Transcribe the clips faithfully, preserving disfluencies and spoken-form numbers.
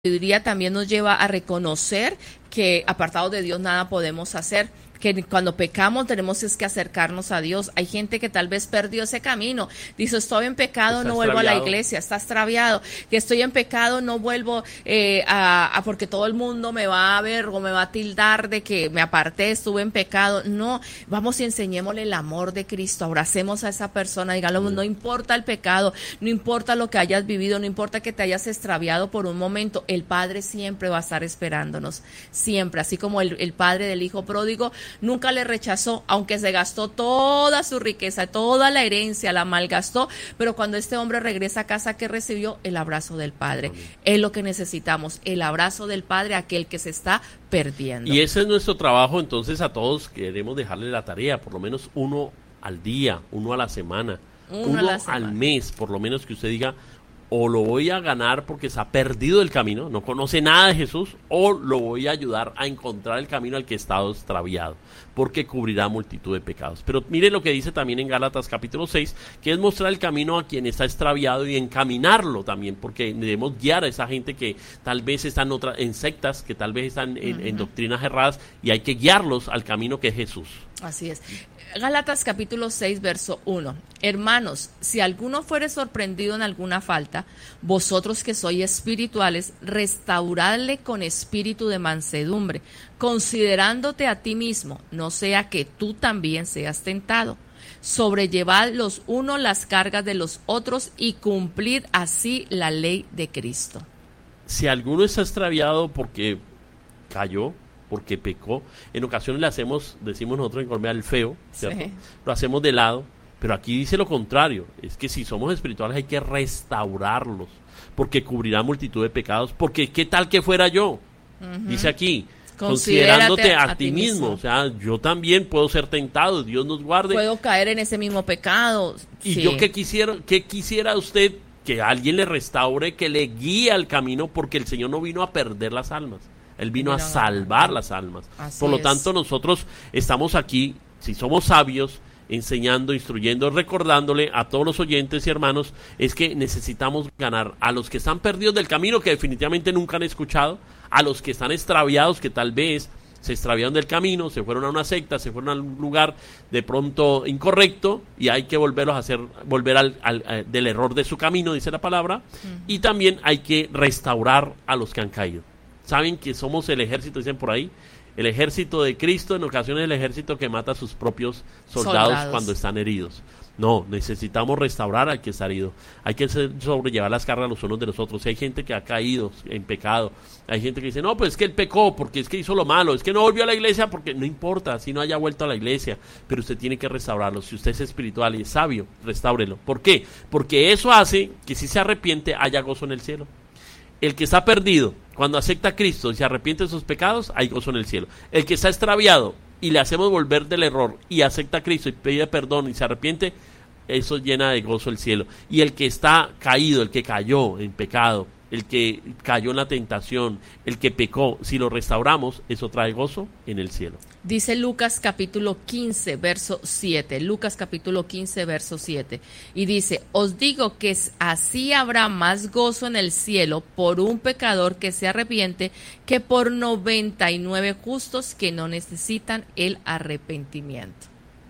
sabiduría también nos lleva a reconocer que apartados de Dios nada podemos hacer, que cuando pecamos tenemos es que acercarnos a Dios. Hay gente que tal vez perdió ese camino, dice estoy en pecado, está no vuelvo a la iglesia, está extraviado, que estoy en pecado, no vuelvo eh, a, a porque todo el mundo me va a ver o me va a tildar de que me aparté, estuve en pecado. No, vamos y enseñémosle el amor de Cristo, abracemos a esa persona, dígalo, no importa el pecado, no importa lo que hayas vivido, no importa que te hayas extraviado por un momento, el Padre siempre va a estar esperándonos, siempre, así como el, el Padre del Hijo pródigo nunca le rechazó, aunque se gastó toda su riqueza, toda la herencia, la malgastó, pero cuando este hombre regresa a casa, ¿qué recibió? El abrazo del Padre. Amén. Es lo que necesitamos, el abrazo del Padre a aquel que se está perdiendo. Y ese es nuestro trabajo, entonces a todos queremos dejarle la tarea, por lo menos uno al día, uno a la semana, uno, uno la semana. Al mes, por lo menos que usted diga, o lo voy a ganar porque se ha perdido el camino, no conoce nada de Jesús, o lo voy a ayudar a encontrar el camino al que he estado extraviado, porque cubrirá multitud de pecados. Pero mire lo que dice también en Gálatas capítulo seis, que es mostrar el camino a quien está extraviado y encaminarlo también, porque debemos guiar a esa gente que tal vez están en, otra, en sectas, que tal vez están en, uh-huh. en doctrinas erradas, y hay que guiarlos al camino que es Jesús. Así es. Gálatas capítulo seis, verso uno. Hermanos, si alguno fuere sorprendido en alguna falta, vosotros que sois espirituales, restauradle con espíritu de mansedumbre, considerándote a ti mismo, no sea que tú también seas tentado. Sobrellevad los unos las cargas de los otros y cumplid así la ley de Cristo. Si alguno está extraviado porque cayó, porque pecó, en ocasiones le hacemos, decimos nosotros en Colombia, el feo, ¿cierto? Sí. Lo hacemos de lado, pero aquí dice lo contrario, es que si somos espirituales hay que restaurarlos, porque cubrirá multitud de pecados, porque qué tal que fuera yo, uh-huh. dice aquí, considerándote a, a ti mismo. mismo, o sea, yo también puedo ser tentado, Dios nos guarde. Puedo caer en ese mismo pecado. Y sí. yo qué quisiera, qué quisiera usted que alguien le restaure, que le guíe al camino, porque el Señor no vino a perder las almas. Él vino a salvar las almas. Así Por lo es. tanto, nosotros estamos aquí, si somos sabios, enseñando, instruyendo, recordándole a todos los oyentes y hermanos, es que necesitamos ganar a los que están perdidos del camino, que definitivamente nunca han escuchado, a los que están extraviados, que tal vez se extraviaron del camino, se fueron a una secta, se fueron a un lugar de pronto incorrecto, y hay que volverlos a hacer, volver al, al, al del error de su camino, dice la palabra, uh-huh. y también hay que restaurar a los que han caído. Saben que somos el ejército, dicen por ahí, el ejército de Cristo, en ocasiones el ejército que mata a sus propios soldados, soldados. cuando están heridos. No, necesitamos restaurar al que está herido. Hay que sobrellevar las cargas los unos de los otros. Si hay gente que ha caído en pecado, hay gente que dice, no, pues es que él pecó porque es que hizo lo malo, es que no volvió a la iglesia porque no importa si no haya vuelto a la iglesia, pero usted tiene que restaurarlo. Si usted es espiritual y es sabio, restáurelo. ¿Por qué? Porque eso hace que si se arrepiente haya gozo en el cielo. El que está perdido, cuando acepta a Cristo y se arrepiente de sus pecados, hay gozo en el cielo. El que está extraviado y le hacemos volver del error y acepta a Cristo y pide perdón y se arrepiente, eso llena de gozo el cielo. Y el que está caído, el que cayó en pecado, el que cayó en la tentación, el que pecó, si lo restauramos, eso trae gozo en el cielo. Dice Lucas capítulo quince, verso siete. Lucas capítulo quince, verso siete. Y dice, os digo que así habrá más gozo en el cielo por un pecador que se arrepiente que por noventa y nueve justos que no necesitan el arrepentimiento.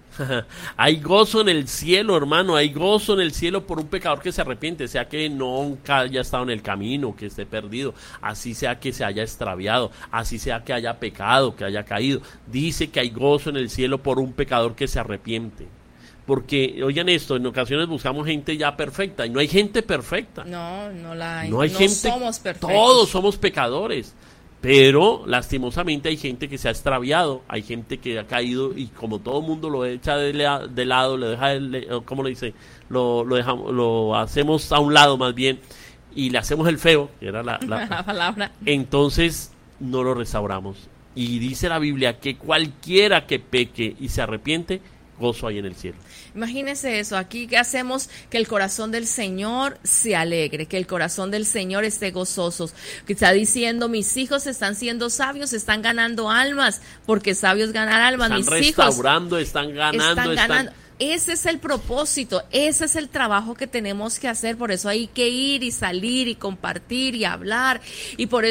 Hay gozo en el cielo, hermano, hay gozo en el cielo por un pecador que se arrepiente, sea que nunca haya estado en el camino, que esté perdido, así sea que se haya extraviado, así sea que haya pecado, que haya caído. Dice que hay gozo en el cielo por un pecador que se arrepiente. Porque, oigan esto, en ocasiones buscamos gente ya perfecta, y no hay gente perfecta. No, no la hay. No hay no gente, somos perfectos. Todos somos pecadores. Pero lastimosamente hay gente que se ha extraviado, hay gente que ha caído y como todo mundo lo echa de, la, de lado, lo deja, de, ¿cómo le dice? Lo, lo, dejamos, lo hacemos a un lado más bien y le hacemos el feo, que era la, la, la palabra. Entonces no lo restauramos. Y dice la Biblia que cualquiera que peque y se arrepiente, gozo hay en el cielo. Imagínense eso, aquí que hacemos que el corazón del Señor se alegre, que el corazón del Señor esté gozoso, que está diciendo, mis hijos están siendo sabios, están ganando almas, porque sabios ganar almas, están mis hijos restaurando, están ganando, están ganando. Están... ese es el propósito, ese es el trabajo que tenemos que hacer, por eso hay que ir y salir y compartir y hablar, y por